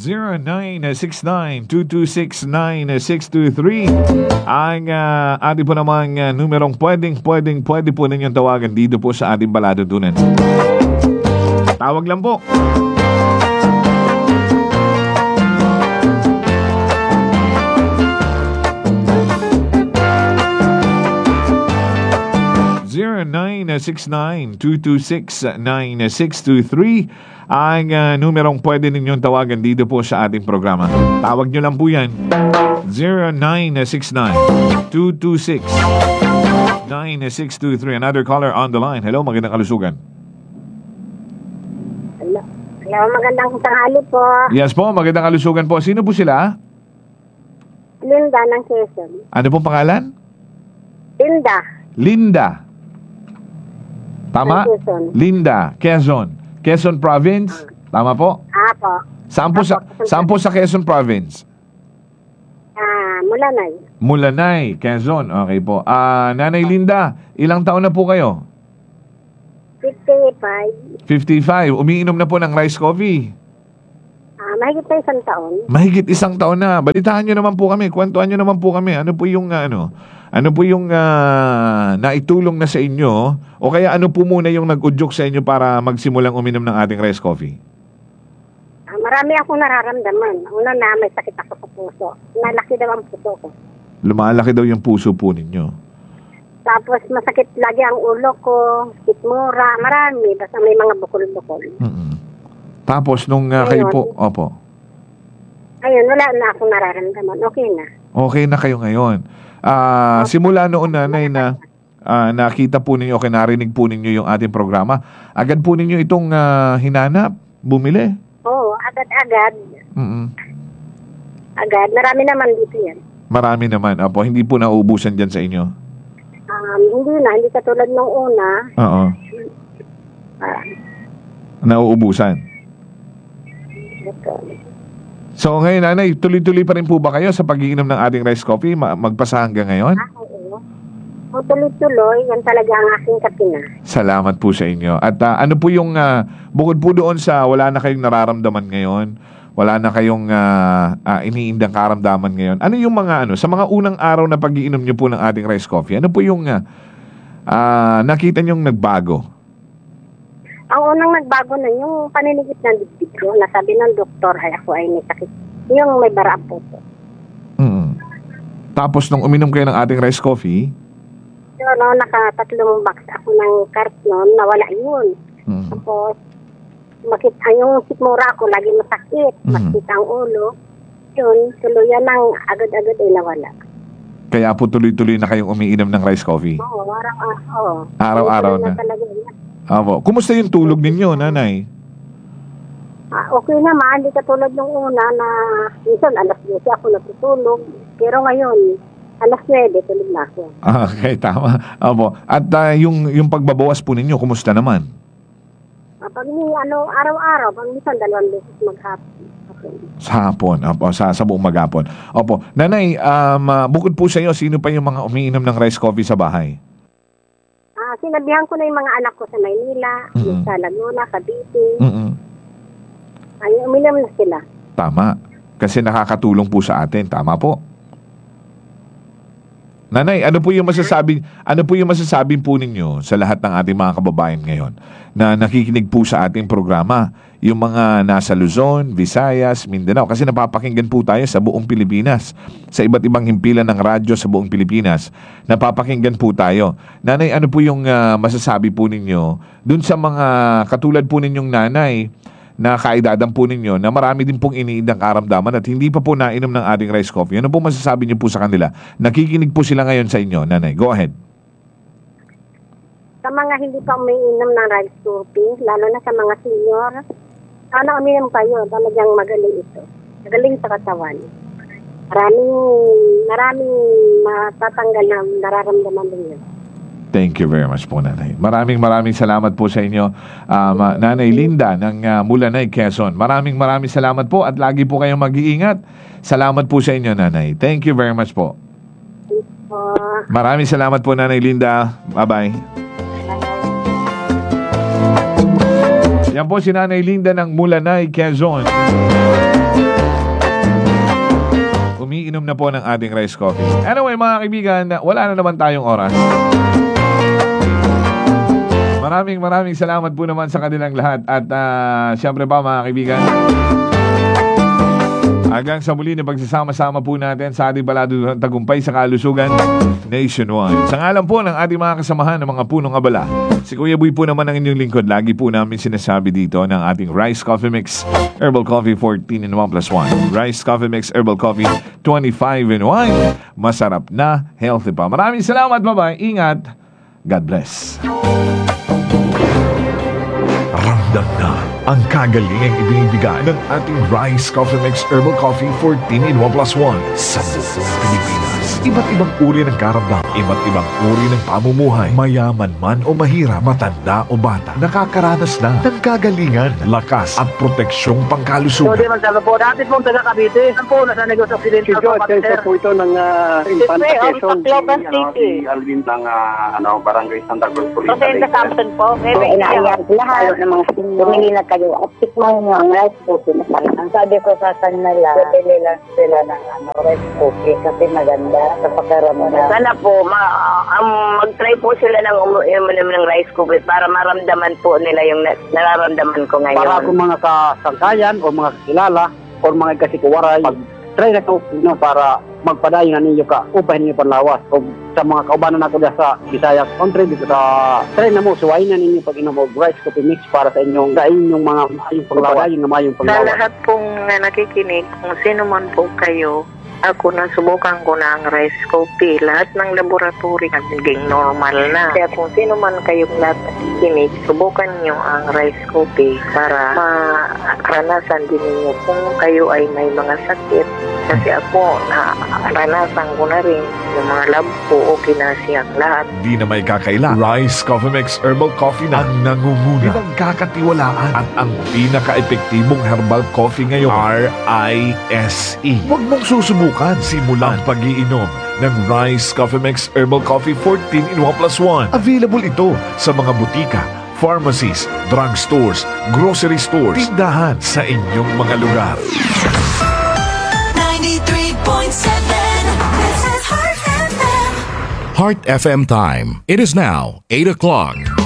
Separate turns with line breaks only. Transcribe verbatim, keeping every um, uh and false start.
zero nine six nine two two six nine six two three ang uh, ating po namang uh, numerong pwedeng, pwedeng, pwede po ninyong tawagan dito po sa ating Baladutunan. Tawag lang po. zero nine six nine two two six nine six two three ang uh, numerong pwede ninyong tawagan dito po sa ating programa. Tawag nyo lang po yan. zero nine six nine two two six nine six two three. Another caller on the line. Hello, magandang kalusugan.
Hello, Hello magandang tanghali po.
Yes po, magandang kalusugan po. Sino po sila?
Linda ng Quezon.
Ano pong pangalan?
Linda.
Linda. Tama?
Quezon.
Linda, Quezon. Quezon Province. Tama po?
Apo.
Saan po sa, saan po sa Quezon Province?
Ah, Mulanay.
Mulanay, Quezon. Okay po. Ah, Nanay Linda, ilang taon na po kayo?
fifty-five.
fifty-five. Umiinom na po ng rice coffee.
Ah, mahigit na isang taon.
Mahigit isang taon na. Balitaan nyo naman po kami. Kwentuhan nyo naman po kami. Ano po yung uh, ano? Ano po yung uh, naitulong na sa inyo? O kaya ano po muna yung nag-udyok sa inyo para magsimulang uminom ng ating rice coffee?
Ah, marami akong nararamdaman. Una na, may sakit ako sa puso. Nalaki daw ang puso ko.
Lumalaki daw yung puso po ninyo.
Tapos masakit lagi ang ulo ko, sikmura, marami. Basta may mga bukol-bukol.
Mm-mm. Tapos nung uh, kayo po, opo.
Ayun, wala na akong nararamdaman. Okay na.
Okay na kayo ngayon. Ah, simula noon nanay na ah, nakita po ninyo, okay, narinig po ninyo yung ating programa, agad po ninyo itong ah, hinanap, bumili?
Oo, agad-agad.
Mm-mm.
Agad. Marami naman dito yan.
Marami naman. Opo, hindi po nauubusan dyan sa inyo?
Um, hindi na, hindi katulad nung una.
Oo.
Ah,
Nauubusan.
ito.
So ngayon nanay, tuloy-tuloy pa rin po ba kayo sa pag-iinom ng ating rice coffee? Ma- magpasa hanggang ngayon?
Ah, oo. O tuloy-tuloy, yan talaga ang aking kapina.
Salamat po sa inyo. At ah, ano po yung, ah, bukod po doon sa wala na kayong nararamdaman ngayon, wala na kayong ah, ah, iniindang karamdaman ngayon, ano yung mga ano, sa mga unang araw na pag-iinom nyo po ng ating rice coffee, ano po yung ah, ah, nakita nyong nagbago?
Ang unang nagbago na yung paninigit ng dibdib ko, nasabi ng doktor ay ako ay may sakit. Yung may bara ang puso.
Mm. Tapos nung uminom kayo ng ating rice coffee,
So, no, nakatatlong box ako ng karton, nawala yun.
mm.
Tapos, makit, ay, yung sikmura ko, lagi masakit.
Mhm.
Masakit ang ulo. Yun, tuluyan ng agad-agad ay nawala.
Kaya po tuloy-tuloy na kayong umiinom ng rice coffee.
Oo, araw, ah, oo.
Araw-araw
Tuloy
na.
talaga yun.
Abo. Kumusta yung tulog ninyo, nanay?
Ah, okay naman, hindi katulad nung una na minsan alas dose ako natutulog. Pero ngayon, alas nuwebe tulog na ako.
Okay, tama. Abo. At ah, yung, yung pagbabawas po ninyo, kumusta naman?
Ah, pag ni, ano, araw-araw, pag minsan dalawang beses maghapon. Okay.
Sa hapon. Opo, sa, sa buong maghapon. Opo. Nanay, um, ah, bukod po sa iyo, sino pa yung mga umiinom ng rice coffee sa bahay?
Ah, sinabihan ko na yung mga anak ko sa Maynila,
Mhm.
yung sa Laguna, Cavite.
Mm-mm.
Ay, uminom na sila.
Tama. Kasi nakakatulong po sa atin. Tama po. Nanay, ano po yung masasabi, ano po yung masasabi po ninyo sa lahat ng ating mga kababayan ngayon na nakikinig po sa ating programa? Yung mga nasa Luzon, Visayas, Mindanao, kasi napapakinggan po tayo sa buong Pilipinas. Sa iba't ibang himpilan ng radyo sa buong Pilipinas, napapakinggan po tayo. Nanay, ano po yung ah, masasabi po ninyo dun sa mga katulad po ninyong nanay na kaedadan po ninyo na marami din pong iniindang karamdaman at hindi pa po nainom ng ating rice coffee? Ano po masasabi niyo po sa kanila? Nakikinig po sila ngayon sa inyo, nanay. Go ahead.
Sa mga hindi pa umiinom ng rice coffee, lalo na sa mga senior, sana uminom kayo. Talagang magaling ito. Magaling sa katawan. Maraming, maraming matatanggal na nararamdaman ninyo.
Thank you very much po, nanay. Maraming maraming salamat po sa inyo, um, uh, Nanay Linda ng uh, Mulanay, Quezon. Maraming maraming salamat po at lagi po kayong mag-iingat. Salamat po sa inyo, nanay. Thank you very much po.
Uh,
Maraming salamat po, Nanay Linda. Bye-bye. Yan po si Nanay Linda ng Mulanay, Quezon. umiinom na po ng ating rice coffee. Anyway, mga kaibigan, wala na naman tayong oras. Maraming maraming salamat po naman sa kanilang lahat. At uh, syempre pa mga kaibigan, hanggang sa muli na pagsasama-sama po natin sa ating balado ng tagumpay sa kalusugan nationwide. Sa ngalan po ng ating mga kasamahan ng mga punong abala, si Kuya Boy po naman ang inyong lingkod. Lagi po namin sinasabi dito ng ating Rice Coffee Mix Herbal Coffee fourteen in one plus one. Rice Coffee Mix Herbal Coffee twenty-five in one. Masarap na, healthy pa. Maraming salamat, bye-bye. Ingat. God bless. Ramdam na ang kagalingang ibinibigay ng ating Rice Coffee Mix Herbal Coffee fourteen in one plus one sa buong Pilipinas. Iba't ibang uri ng karamdam, iba't ibang uri ng pamumuhay, mayaman man o mahirap, matanda o bata, nakakaranas na ng kagalingan, lakas at proteksyong pangkalusugan.
So, di man po. Dati pong taga Cavite. Saan po nasa negosyo Occidental?
Si George, kayo po ito ng uh, Infanta Quezon.
Si Alvin ng uh, ano, Barangay Santa Cruz Police.
Rosenda Samson po. Inaayag lahat ng mga senior. Tumili na kayo at tikman nyo ang rice coffee na sarap.
Ang sabi ko sa kanila, pwede lang sila ng ano, rice coffee kasi maganda sa pagkaramdam.
Sana po, ma um, mag-try po sila ng uminom ng rice coffee para maramdaman po nila yung na- nararamdaman ko ngayon.
Para kung mga kasangkayan o mga kakilala o mga kasikuwaray, pag-try na ito no, para magpadayon na ninyo ka, upahin ninyo panlawas. O sa mga kaubanan na ko sa Bisaya country, dito sa try na mo, suwain na ninyo pag inom og rice coffee mix para sa inyong sa inyong mga ayong panglawas, yung mayong
Sa
panglawas.
lahat pong uh, nakikinig, kung sino man po kayo, ako nasubukan ko na ang rice coffee. Lahat ng laboratory naging normal na. Kaya kung sino man kayong nakikinig, subukan nyo ang rice coffee para maranasan din ninyo kung kayo ay may mga sakit. Kasi ako, naranasan ko na rin yung mga lab ko, okay na siyang lahat.
Di na may kakaila. Rice Coffee Mix Herbal Coffee na ang nangunguna, pinagkakatiwalaan at ang pinaka-epektibong herbal coffee ngayon. R I S E. Huwag mong susubukan. Simulan pag-iinom ng Rice Coffee Mix Herbal Coffee fourteen in one plus one. Available ito sa mga butika, pharmacies, drugstores, grocery stores, tindahan sa inyong mga lugar.
ninety-three point seven. This is Heart F M.
Heart F M time. It is now eight o'clock.